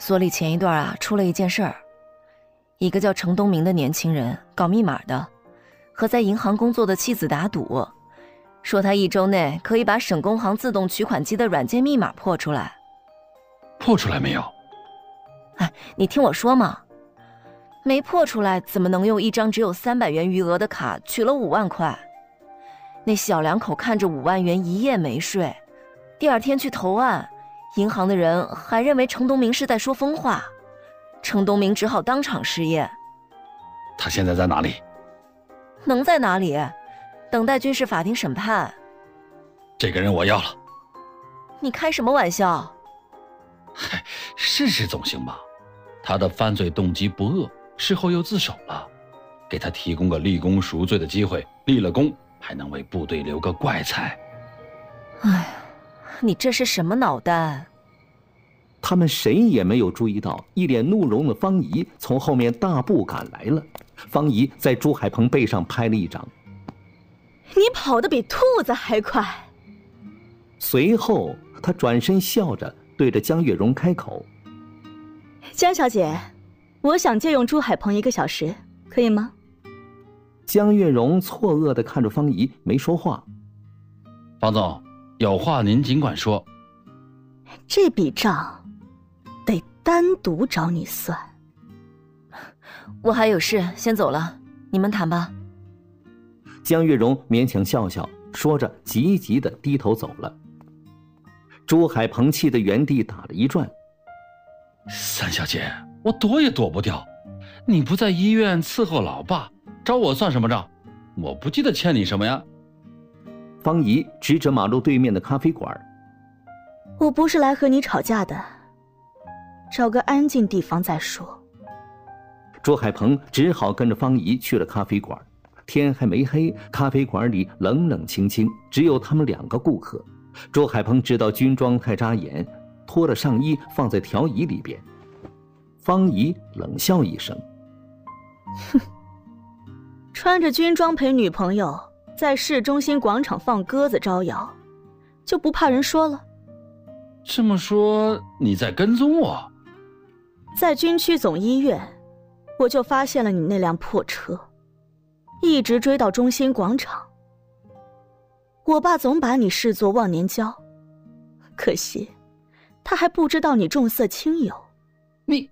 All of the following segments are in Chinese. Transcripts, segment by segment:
所里前一段啊出了一件事儿，一个叫程东明的年轻人搞密码的，和在银行工作的妻子打赌，说他1周内可以把省工行自动取款机的软件密码破出来。 破出来没有？ 哎，你听我说嘛，没破出来怎么能用一张只有300元余额的卡取了5万块？那小两口看着5万元一夜没睡，第二天去投案，银行的人还认为程东明是在说疯话，程东明只好当场失业。 他现在在哪里？ 能在哪里？等待军事法庭审判。 这个人我要了。 你开什么玩笑？ 嗨，试试总行吧。他的犯罪动机不恶，事后又自首了，给他提供个立功赎罪的机会，立了功还能为部队留个怪才。 哎呀，你这是什么脑袋？ 他们谁也没有注意到，一脸怒容的方怡从后面大步赶来了。方怡在朱海鹏背上拍了一掌。 你跑得比兔子还快。 随后他转身笑着对着江月容开口： 江小姐，我想借用朱海鹏1个小时，可以吗？ 江月容错愕地看着方怡，没说话。 方总，有话您尽管说。 这笔账得单独找你算。 我还有事，先走了，你们谈吧。 江月容勉强笑笑，说着急急地低头走了。朱海鹏气得原地打了一转。 三小姐，我躲也躲不掉，你不在医院伺候老爸，找我算什么账？我不记得欠你什么呀。 方怡指着马路对面的咖啡馆。 我不是来和你吵架的，找个安静地方再说。 朱海鹏只好跟着方怡去了咖啡馆。天还没黑，咖啡馆里冷冷清清，只有他们2个顾客。朱海鹏知道军装太扎眼，脱了上衣放在条椅里边。方怡冷笑一声： 哼，穿着军装陪女朋友在市中心广场放鸽子招摇，就不怕人说了？ 这么说你在跟踪我？ 在军区总医院，我就发现了你那辆破车，一直追到中心广场。我爸总把你视作忘年交，可惜他还不知道你重色轻友。 你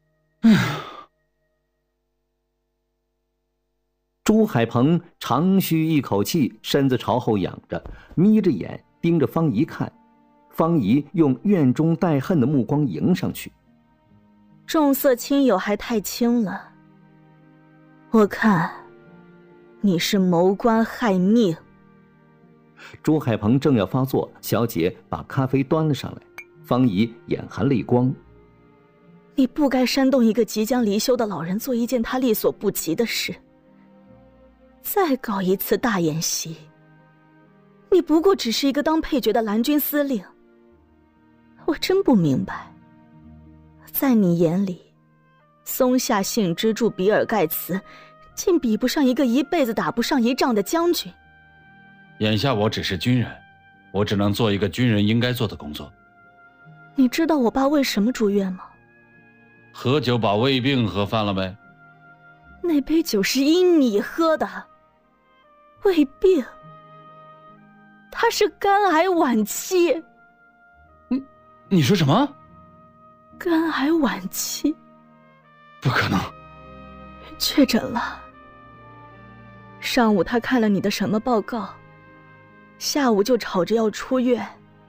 朱海鹏长吁一口气，身子朝后仰着，眯着眼盯着方怡看。方怡用怨中带恨的目光迎上去。 重色轻友还太轻了，我看你是谋官害命。 朱海鹏正要发作，小姐把咖啡端了上来。方怡眼含泪光： 你不该煽动一个即将离休的老人做一件他力所不及的事，再搞一次大演习。你不过只是一个当配角的蓝军司令。我真不明白，在你眼里，松下幸之助比尔盖茨竟比不上一个一辈子打不上一仗的将军。 眼下我只是军人，我只能做一个军人应该做的工作。 你知道我爸为什么住院吗？ 喝酒把胃病喝翻了没？ 那杯酒是因你喝的。胃病，他是肝癌晚期。 你说什么？ 肝癌晚期？ 不可能。 确诊了。上午他看了你的什么报告，下午就吵着要出院。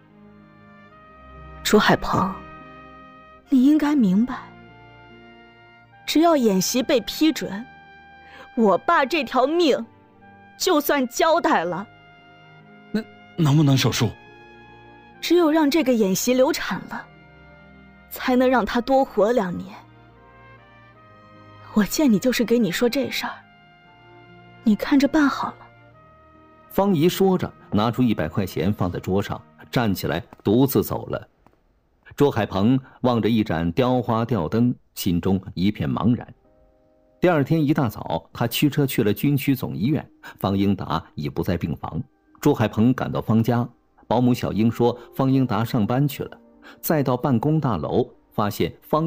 朱海鹏，你应该明白，只要演习被批准，我爸这条命就算交代了。 那能不能手术？ 只有让这个演习流产了，才能让他多活2年。我见你就是给你说这事儿，你看着办好了。 方怡说着，拿出100块钱放在桌上，站起来独自走了。朱海鹏望着一盏雕花吊灯，心中一片茫然。第2天一大早，他驱车去了军区总医院，方英达已不在病房。朱海鹏赶到方家，保姆小英说方英达上班去了。再到办公大楼，发现方